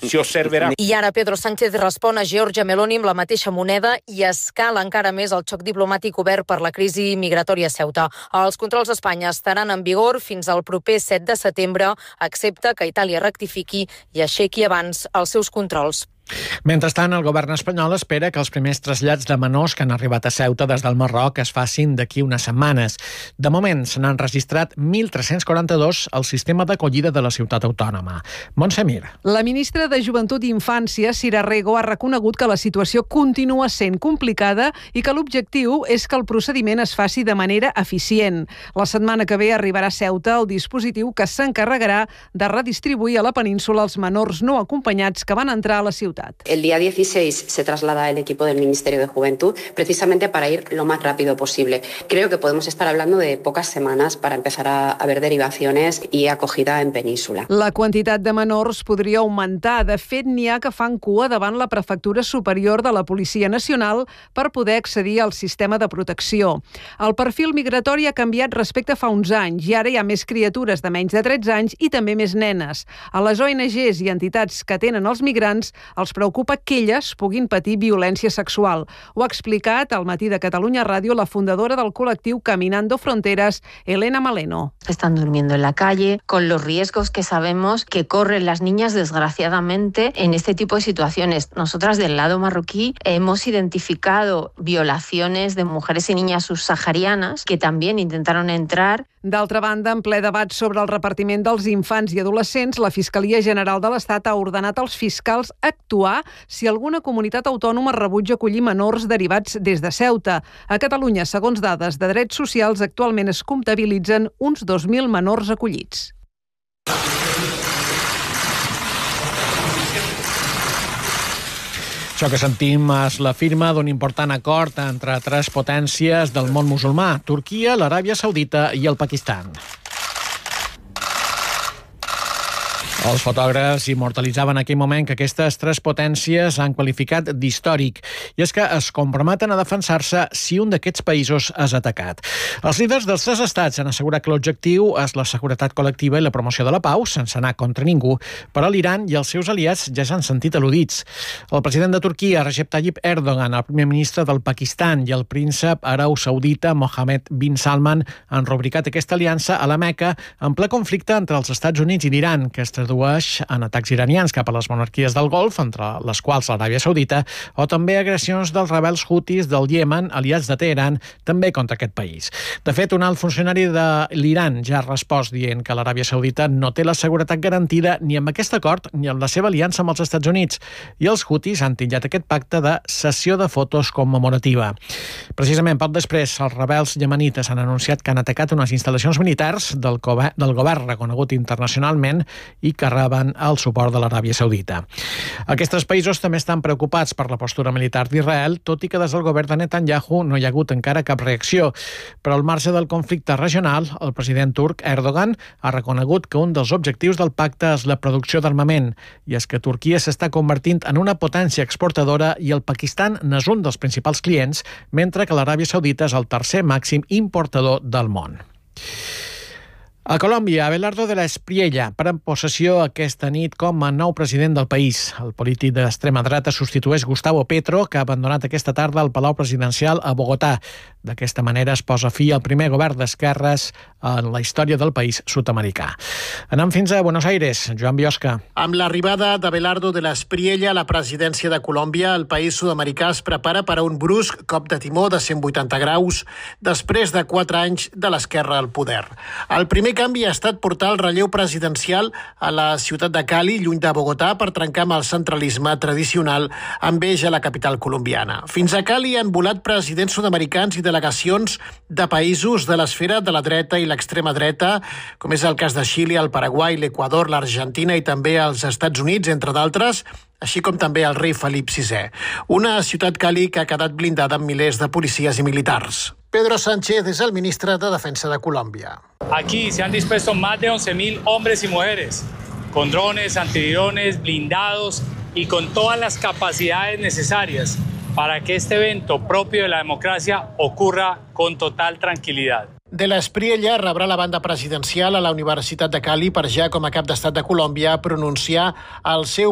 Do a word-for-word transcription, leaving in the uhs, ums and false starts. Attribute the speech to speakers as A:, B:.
A: si osserverà.
B: I ara Pedro Sánchez respon a Giorgia Meloni amb la mateixa moneda i escala encara més el xoc diplomàtic obert per la crisi migratòria a Ceuta. Els controls a Espanya estaran en vigor fins al proper set de setembre, excepte que Itàlia rectifiqui i aixequi abans els seus controls.
C: Mentrestant, el govern espanyol espera que els primers trasllats de menors que han arribat a Ceuta des del Marroc es facin d'aquí unes setmanes. De moment, se n'han registrat mil tres-cents quaranta-dos al sistema d'acollida de la ciutat autònoma. Montse Mir.
D: La ministra de Joventut i Infància, Sira Rego, ha reconegut que la situació continua sent complicada i que l'objectiu és que el procediment es faci de manera eficient. La setmana que ve arribarà a Ceuta el dispositiu que s'encarregarà de redistribuir a la península els menors no acompanyats que van entrar a la ciutat.
E: El día dieciséis se traslada el equipo del Ministerio de Juventud precisamente para ir lo más rápido posible. Creo que podemos estar hablando de pocas semanas para empezar a, a ver derivaciones y acogida en península.
D: La quantitat de menors podria augmentar. De fet, n'hi ha que fan cua davant la Prefectura Superior de la Policia Nacional per poder accedir al sistema de protecció. El perfil migratori ha canviat respecte a fa uns anys i ara hi ha més criatures de menys de tretze anys i també més nenes. A les O N Ges i entitats que atenen els migrants els preocupa que elles puguin patir violència sexual. Ho ha explicat al Matí de Catalunya Ràdio la fundadora del col·lectiu Caminando Fronteras, Elena Maleno.
F: Están durmiendo en la calle con los riesgos que sabemos que corren las niñas desgraciadamente en este tipo de situaciones. Nosotras del lado marroquí hemos identificado violaciones de mujeres y niñas subsaharianas que también intentaron entrar.
D: D'altra banda, en ple debat sobre el repartiment dels infants i adolescents, la Fiscalia General de l'Estat ha ordenat als fiscals actuar si alguna comunitat autònoma rebutja acollir menors derivats des de Ceuta. A Catalunya, segons dades de drets socials, actualment es comptabilitzen uns dos mil menors acollits.
C: Això que sentim és la firma d'un important acord entre tres potències del món musulmà: Turquia, l'Aràbia Saudita i el Pakistan. Els fotògrafs immortalitzaven en aquell moment que aquestes tres potències han qualificat d'històric, i és que es comprometen a defensar-se si un d'aquests països és atacat. Els líders dels tres estats han assegurat que l'objectiu és la seguretat col·lectiva i la promoció de la pau, sense anar contra ningú, però l'Iran i els seus aliats ja s'han sentit al·ludits. El president de Turquia, Recep Tayyip Erdogan, el primer ministre del Pakistan i el príncep hereu saudita Mohammed bin Salman han rubricat aquesta aliança a la Meca en ple conflicte entre els Estats Units i l'Iran, que es tradueix en atacs iranians cap a les monarquies del Golf, entre les quals l'Aràbia Saudita, o també agressions dels rebels hutis del Iemen, aliats de Teheran, també contra aquest país. De fet, un alt funcionari de l'Iran ja ha respost dient que l'Aràbia Saudita no té la seguretat garantida ni amb aquest acord ni amb la seva aliança amb els Estats Units, i els hutis han titllat aquest pacte de sessió de fotos commemorativa. Precisament poc després, els rebels iemenites han anunciat que han atacat unes instal·lacions militars del, del govern reconegut internacionalment i que reben el suport de l'Aràbia Saudita. Aquests països també estan preocupats per la postura militar d'Israel, tot i que des del govern de Netanyahu no hi ha hagut encara cap reacció. Però al marge del conflicte regional, el president turc Erdogan ha reconegut que un dels objectius del pacte és la producció d'armament, i és que Turquia s'està convertint en una potència exportadora i el Pakistan n'és un dels principals clients, mentre que l'Aràbia Saudita és el tercer màxim importador del món. A Colòmbia, Abelardo de la Espriella pren possessió aquesta nit com a nou president del país. El polític d'extrema dreta substitueix Gustavo Petro, que ha abandonat aquesta tarda el Palau Presidencial a Bogotà. D'aquesta manera es posa fi al primer govern d'esquerres en la història del país sud-americà. Anem fins a Buenos Aires. Joan Biosca.
G: Amb l'arribada d'Abelardo de la Espriella a la presidència de Colòmbia, el país sud-americà es prepara per a un brusc cop de timó de cent vuitanta graus després de quatre anys de l'esquerra al poder. El primer canvi ha estat portar el relleu presidencial a la ciutat de Cali, lluny de Bogotà, per trencar amb el centralisme tradicional amb eix a la capital colombiana. Fins a Cali han volat presidents sud-americans i delegacions de països de l'esfera de la dreta i l'extrema dreta, com és el cas de Xile, el Paraguai, l'Equador, l'Argentina i també els Estats Units, entre d'altres, així com també el rei Felip sisè. Una ciutat Cali que ha quedat blindada amb milers de policies i militars. Pedro Sánchez es el ministro de Defensa de Colombia.
H: Aquí se han dispuesto más de once mil hombres y mujeres, con drones, antidrones, blindados y con todas las capacidades necesarias para que este evento propio de la democracia ocurra con total tranquilidad.
G: De la Espriella rebrà la banda presidencial a la Universitat de Cali per ja com a cap d'estat de Colòmbia pronunciar el seu